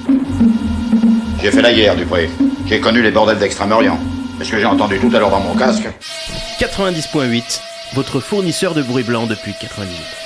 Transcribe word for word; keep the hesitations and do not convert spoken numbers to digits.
J'ai fait la guerre, Dupré. J'ai connu les bordels d'Extrême-Orient. C'est ce que j'ai entendu tout à l'heure dans mon casque. quatre-vingt-dix point huit, votre fournisseur de bruit blanc depuis quatre-vingt-dix-huit.